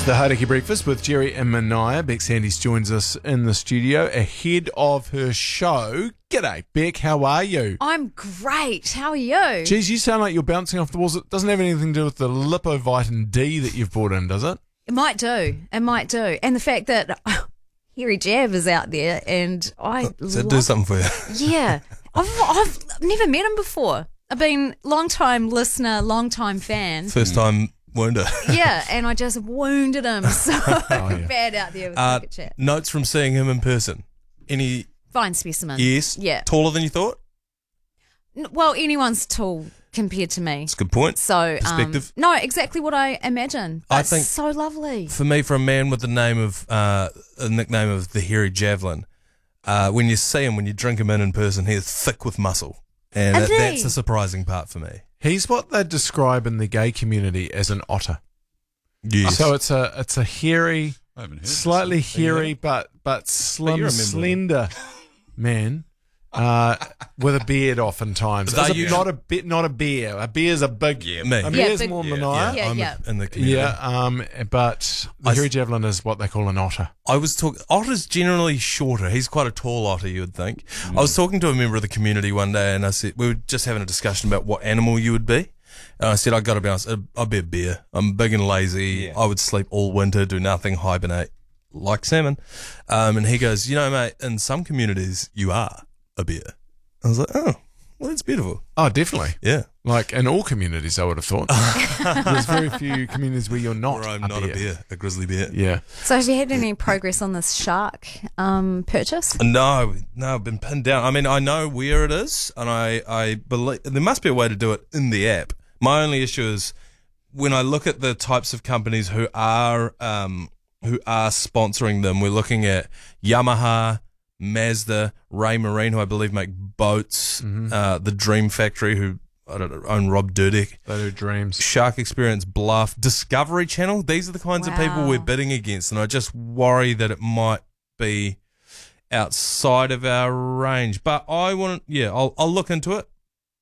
It's the Hauraki Breakfast with Jerry and Mania. Beck Sandys joins us in the studio ahead of her show. G'day, Beck. How are you? I'm great. How are you? Geez, you sound like you're bouncing off the walls. It doesn't have anything to do with the Lipovitamin D that you've brought in, does it? It might do. It might do. And the fact that Harry Jav is out there and Does it do something for you? Yeah. I've never met him before. I've been long-time listener, long-time fan. First time wounder. Yeah, and I just wounded him so yeah. bad out there with Cricket Chat. Notes from seeing him in person. Any Fine specimen. Yes? Yeah. Taller than you thought? Well, anyone's tall compared to me. That's a good point. So, Perspective. no, exactly what I imagine. I That's think- so lovely. For me, for a man with the name of a nickname of the Hairy Javelin, when you see him, when you drink him in person, he is thick with muscle. And Is he? that's the surprising part for me. He's what they describe in the gay community as an otter. Yes. So it's a hairy, I haven't heard slightly this. hairy but slim, remember slender man with a beard oftentimes. They It's use- not a bear. A bear's a big. Yeah, me. A Yeah, bear's big- more yeah, Mania. Yeah, I'm yeah. in the community. But the hairy javelin is what they call an otter. I was talking. Otter's generally shorter. He's quite a tall otter, you would think. I was talking to a member of the community one day, and I said we were just having a discussion about what animal you would be. And I said, I got to be honest, I'd be a bear. I'm big and lazy. Yeah. I would sleep all winter, do nothing, hibernate like salmon. And he goes, you know, mate, in some communities you are a bear. I was like, oh, well, that's beautiful. Oh, definitely. Yeah. Like in all communities, I would have thought. There's very few communities where you're not. Or I'm not a bear, a grizzly bear. Yeah. So have you had any progress on this shark purchase? No, I've been pinned down. I mean, I know where it is, and I believe there must be a way to do it in the app. My only issue is when I look at the types of companies who are sponsoring them. We're looking at Yamaha, Mazda, Ray Marine, who I believe make boats, the Dream Factory, who I don't know, own Rob Dyrdek, They do dreams. Shark Experience, Bluff, Discovery Channel. These are the kinds of people Wow. we're bidding against, and I just worry that it might be outside of our range. But I want, I'll look into it,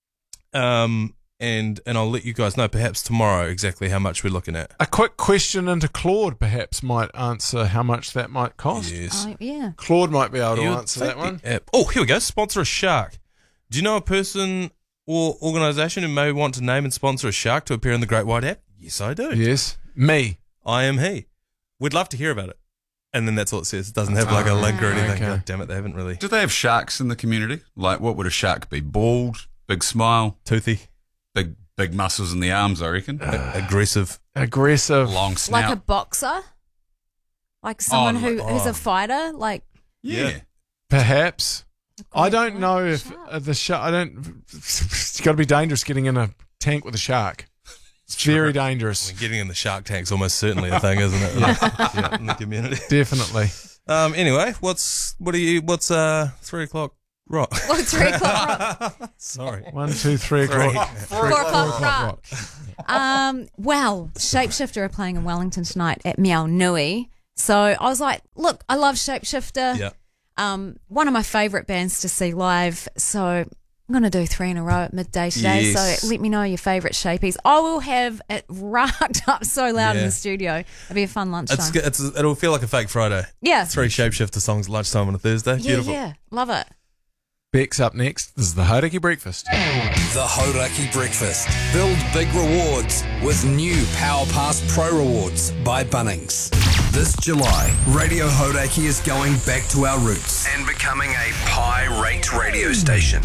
and I'll let you guys know perhaps tomorrow exactly how much we're looking at. A quick question into Claude perhaps might answer how much that might cost. Yes. Yeah. Claude might be able to You would answer think that one. the app- Oh, here we go. Sponsor a shark. Do you know a person or organisation who may want to name and sponsor a shark to appear in the Great White app? Yes, I do. Yes. Me. I am he. We'd love to hear about it. And then that's all it says. It doesn't have like a link or anything. Okay. God damn it, they haven't really. Do they have sharks in the community? Like, what would a shark be? Bald, big smile, Toothy, big muscles in the arms, I reckon. aggressive. Aggressive. Long snout. Like a boxer? Like someone who's a fighter? Like, yeah. Perhaps. I Great don't white know if shark. the shark. I don't. It's got to be dangerous getting in a tank with a shark. It's very dangerous. Getting in the shark tank's almost certainly a thing, isn't it? Yeah, in the community. Definitely. Anyway, what's 3 o'clock rock? Well, 3 o'clock rock. Sorry. 1, 2, 3 o'clock. 4 o'clock rock. Well, Shapeshifter are playing in Wellington tonight at Meow Nui. So I was like, look, I love Shapeshifter. Yeah. One of my favourite bands to see live. So I'm going to do 3 in a row at midday today. Yes. So let me know your favourite Shapies. I will have it racked up so loud in Yeah. the studio. It'll be a fun lunchtime. It'll feel like a fake Friday. Yeah. 3 Shapeshifter songs at lunchtime on a Thursday. Yeah, Beautiful. yeah. Love it. Beck's up next. This is the Hauraki Breakfast. The Hauraki Breakfast. Build big rewards with new Power Pass Pro Rewards by Bunnings. This July, Radio Hauraki is going back to our roots and becoming a pie-rate radio station.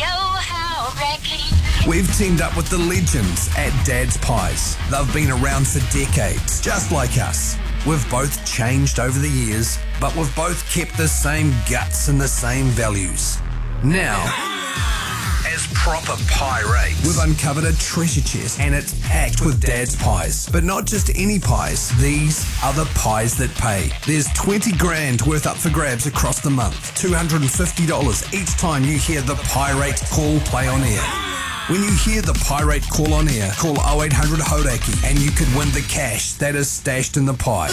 We've teamed up with the legends at Dad's Pies. They've been around for decades, just like us. We've both changed over the years, but we've both kept the same guts and the same values. Now, as proper pie rates, we've uncovered a treasure chest and it's packed with Dad's Pies. But not just any pies, these are the pies that pay. There's 20 grand worth up for grabs across the month, $250 each time you hear the pie rate call play on air. When you hear the pie rate call on air, call 0800 Hauraki and you could win the cash that is stashed in the pie.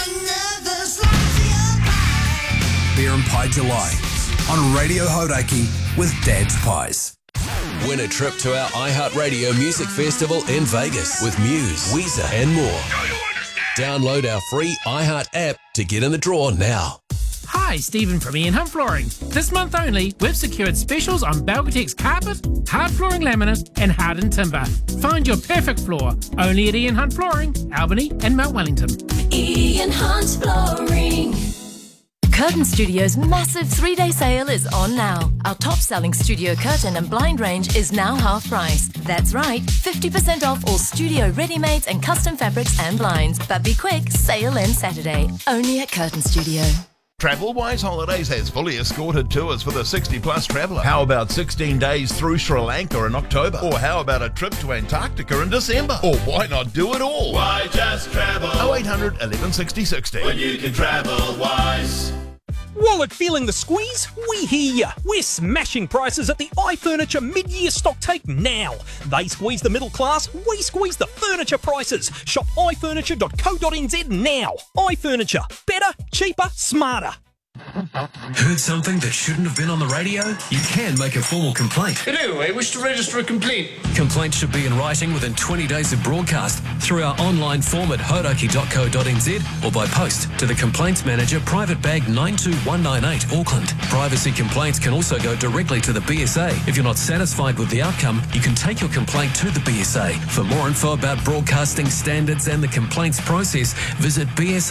Beer and Pie July on Radio Hauraki with Dad's Pies. Win a trip to our iHeartRadio Music Festival in Vegas with Muse, Weezer and more. Download our free iHeart app to get in the draw now. Hi, Stephen from Ian Hunt Flooring. This month only, we've secured specials on Belgatex carpet, hard flooring laminate and hardened timber. Find your perfect floor only at Ian Hunt Flooring, Albany and Mount Wellington. Ian Hunt Flooring. Curtain Studio's massive 3-day sale is on now. Our top-selling studio curtain and blind range is now half price. That's right, 50% off all studio ready-mades and custom fabrics and blinds. But be quick, sale ends Saturday. Only at Curtain Studio. TravelWise Holidays has fully escorted tours for the 60-plus traveller. How about 16 days through Sri Lanka in October? Or how about a trip to Antarctica in December? Or why not do it all? Why just travel? 0800 11 60 60. When you can travel wise. Wallet feeling the squeeze? We hear ya. We're smashing prices at the iFurniture mid-year stock take now. They squeeze the middle class, we squeeze the furniture prices. Shop ifurniture.co.nz now. iFurniture. Better, cheaper, smarter. Heard something that shouldn't have been on the radio? You can make a formal complaint. Hello, I wish to register a complaint. Complaints should be in writing within 20 days of broadcast through our online form at hodaki.co.nz or by post to the Complaints Manager, Private Bag 92198 Auckland. Privacy complaints can also go directly to the BSA. If you're not satisfied with the outcome, you can take your complaint to the BSA. For more info about broadcasting standards and the complaints process, visit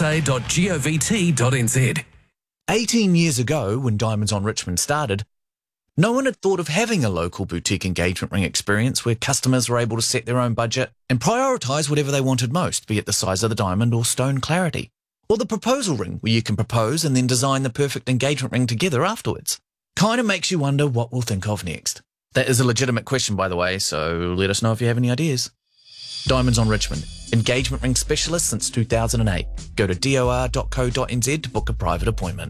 bsa.govt.nz. 18 years ago, when Diamonds on Richmond started, no one had thought of having a local boutique engagement ring experience where customers were able to set their own budget and prioritise whatever they wanted most, be it the size of the diamond or stone clarity. Or the proposal ring, where you can propose and then design the perfect engagement ring together afterwards. Kind of makes you wonder what we'll think of next. That is a legitimate question, by the way, so let us know if you have any ideas. Diamonds on Richmond, engagement ring specialist since 2008. Go to dor.co.nz to book a private appointment.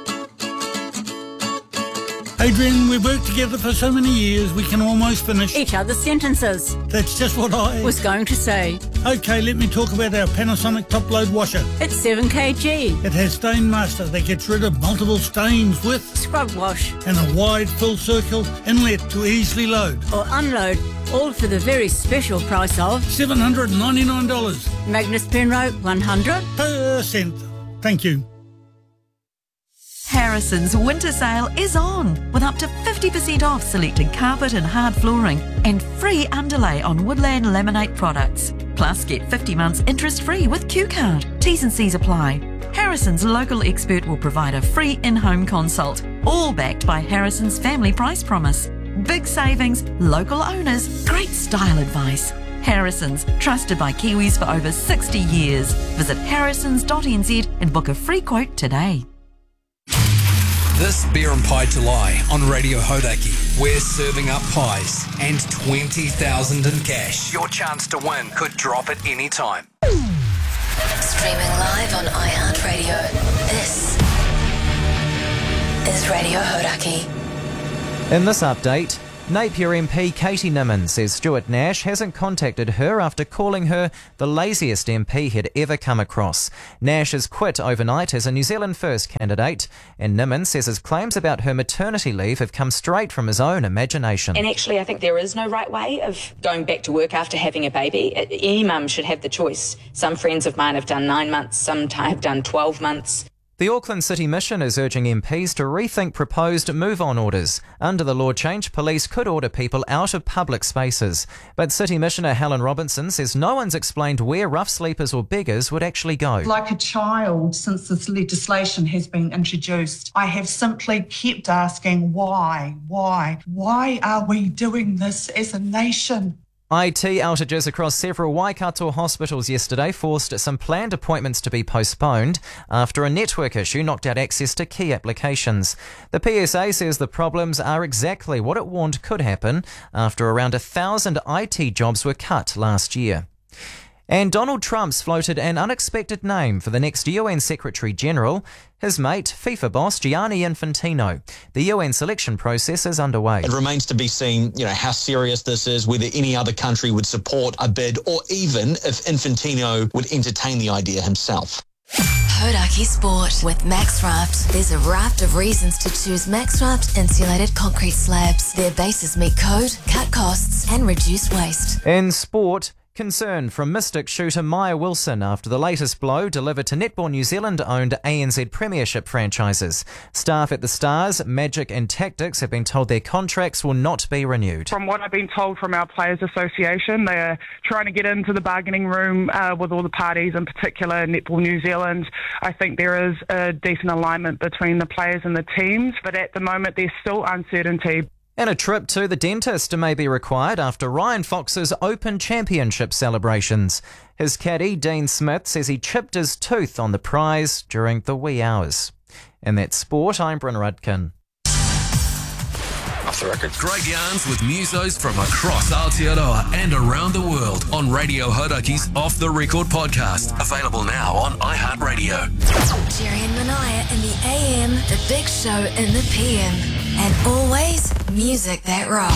Adrian, we've worked together for so many years, we can almost finish each other's sentences. That's just what I was going to say. Okay, let me talk about our Panasonic top load washer. It's 7 kg. It has Stain Master that gets rid of multiple stains with scrub wash and a wide full circle inlet to easily load or unload, all for the very special price of $799. Magnus Penro 100%. Thank you. Harrison's winter sale is on with up to 50% off selected carpet and hard flooring and free underlay on Woodland Laminate products. Plus get 50 months interest free with Q-Card. T's and C's apply. Harrison's local expert will provide a free in-home consult, all backed by Harrison's family price promise. Big savings, local owners, great style advice. Harrison's, trusted by Kiwis for over 60 years. Visit harrisons.nz and book a free quote today. This Beer and Pie July on Radio Hodaki. We're serving up pies and 20,000 in cash. Your chance to win could drop at any time. Streaming live on iHeartRadio. This is Radio Hodaki. In this update, Napier MP Katie Nimmin says Stuart Nash hasn't contacted her after calling her the laziest MP he'd ever come across. Nash has quit overnight as a New Zealand First candidate, and Nimmin says his claims about her maternity leave have come straight from his own imagination. And actually, I think there is no right way of going back to work after having a baby. Any mum should have the choice. Some friends of mine have done 9 months, some have done 12 months. The Auckland City Mission is urging MPs to rethink proposed move-on orders. Under the law change, police could order people out of public spaces. But City Missioner Helen Robinson says no one's explained where rough sleepers or beggars would actually go. Like a child, since this legislation has been introduced, I have simply kept asking why? Why are we doing this as a nation? IT outages across several Waikato hospitals yesterday forced some planned appointments to be postponed after a network issue knocked out access to key applications. The PSA says the problems are exactly what it warned could happen after around 1,000 IT jobs were cut last year. And Donald Trump's floated an unexpected name for the next UN Secretary-General, his mate, FIFA boss Gianni Infantino. The UN selection process is underway. It remains to be seen, how serious this is, whether any other country would support a bid, or even if Infantino would entertain the idea himself. Hodaki Sport with MaxRaft. There's a raft of reasons to choose MaxRaft insulated concrete slabs. Their bases meet code, cut costs and reduce waste. In sport, Concern from Mystic shooter Maya Wilson after the latest blow delivered to Netball New Zealand-owned ANZ Premiership franchises. Staff at the Stars, Magic and Tactics have been told their contracts will not be renewed. From what I've been told from our Players Association, they're trying to get into the bargaining room with all the parties, in particular Netball New Zealand. I think there is a decent alignment between the players and the teams, but at the moment there's still uncertainty. And a trip to the dentist may be required after Ryan Fox's Open Championship celebrations. His caddy, Dean Smith, says he chipped his tooth on the prize during the wee hours. And that's sport. I'm Bryn Rudkin. Off the record. Great yarns with musos from across Aotearoa and around the world on Radio Horaki's Off the Record podcast. Available now on iHeartRadio. Jerry and Manaya in the AM, the big show in the PM. And always music that rocks.